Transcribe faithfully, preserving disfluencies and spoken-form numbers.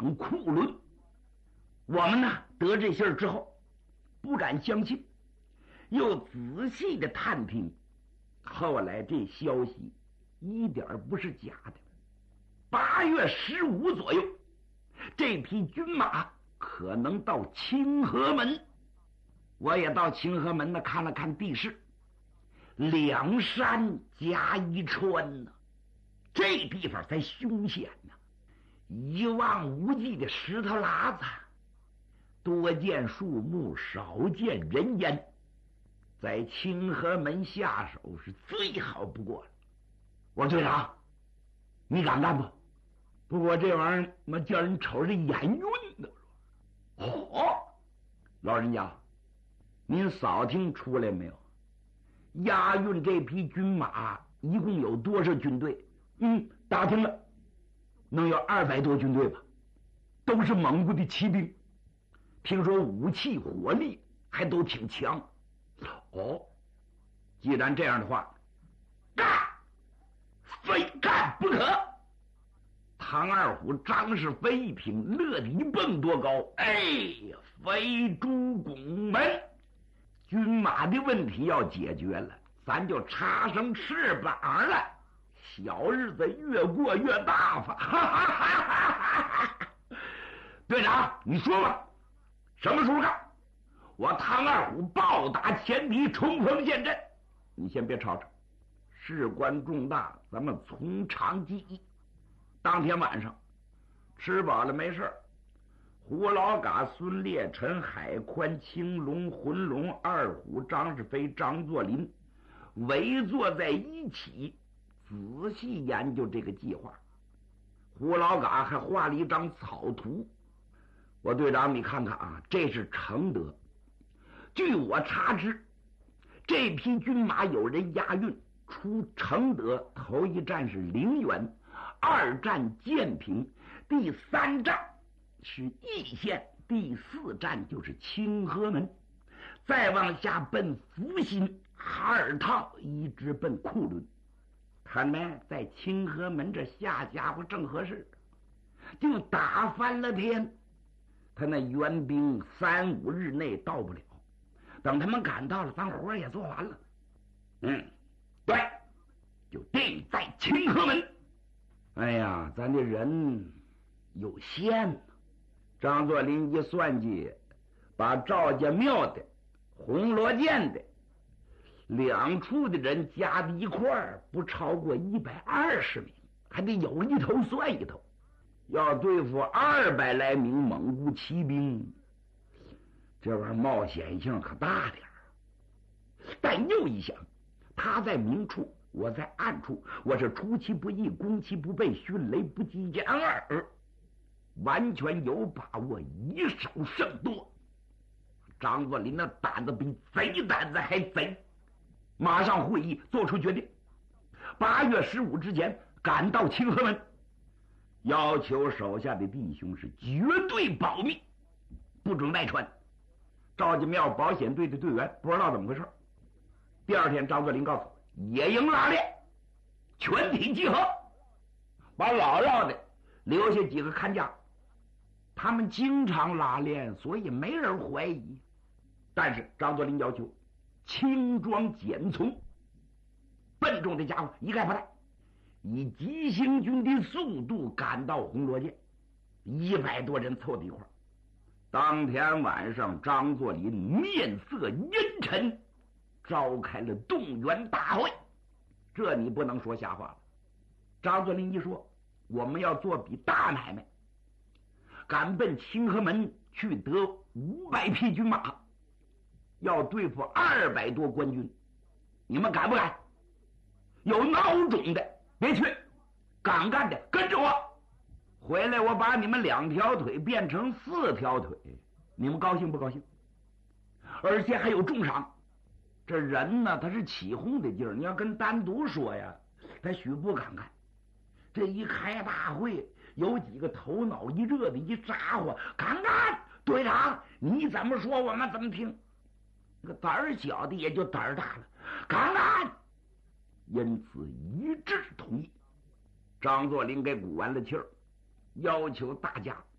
帮库伦。我们呢得这信儿之后，不敢相信，又仔细的探听，后来这消息一点不是假的。八月十五左右，这批军马可能到清河门。我也到清河门呢看了看地势，两山夹一川呢，这地方才凶险呢，一望无际的石头喇子，多见树木，少见人烟，在清河门下手是最好不过了。我说队长，你敢干不？不过这玩意儿妈叫人瞅着眼晕的。哦，老人家，您扫听出来没有？押运这批军马一共有多少军队？嗯，打听了，能有二百多军队吧，都是蒙古的骑兵，听说武器火力还都挺强。哦，既然这样的话，干，非干不可。唐二虎、张世飞一听，乐得一蹦多高！哎呀，飞猪拱门，军马的问题要解决了，咱就插上翅膀了，小日子越过越大发！哈哈哈哈哈！队长，你说吧，什么时候干？我唐二虎暴打前敌，冲锋陷阵。你先别吵吵，事关重大，咱们从长计议。当天晚上吃饱了没事，胡老嘎、孙烈臣、海宽、青龙、浑龙、二虎、张世飞、张作霖围坐在一起，仔细研究这个计划。胡老嘎还画了一张草图。我队长，你看看啊，这是承德。据我查知，这批军马有人押运出承德，头一站是陵园，二站建平，第三站是义县，第四站就是清河门，再往下奔福新、哈尔套，一直奔库伦。看来在清河门这下家伙正合适，就打翻了天。他那援兵三五日内到不了，等他们赶到了，咱活也做完了。嗯，对，就定在清河门。哎呀，咱这人有限呢。张作霖一算计，把赵家庙的、红罗涧的两处的人加在一块儿，不超过一百二十名，还得有一头算一头。要对付二百来名蒙古骑兵，这玩意儿冒险性可大点儿。但又一想，他在明处，我在暗处，我是出其不意，攻其不备，迅雷不及掩耳，完全有把握以少胜多。张作霖的胆子比贼胆子还贼，马上会议做出决定，八月十五之前赶到清河门，要求手下的弟兄是绝对保密，不准外传。赵家庙保险队的队员不知道怎么回事。第二天，张作霖告诉我，野营拉练，全体集合，把老绕的留下几个看家。他们经常拉练，所以没人怀疑。但是张作霖要求轻装简从，笨重的家伙一概不带，以急行军的速度赶到红罗涧，一百多人凑在一块儿。当天晚上，张作霖面色阴沉，召开了动员大会。这你不能说瞎话了。张作霖一说，我们要做笔大买卖，赶奔清河门去得五百匹军马，要对付二百多官军，你们敢不敢？有孬种的别去，敢干的跟着我。回来我把你们两条腿变成四条腿，你们高兴不高兴？而且还有重赏。这人呢，他是起哄的劲儿，你要跟单独说呀，他许不敢干。这一开大会，有几个头脑一热的一咋呼，敢干！队长，你怎么说我们怎么听。这个胆儿小的也就胆儿大了，敢干！因此一致同意。张作霖给鼓完了气儿，要求大家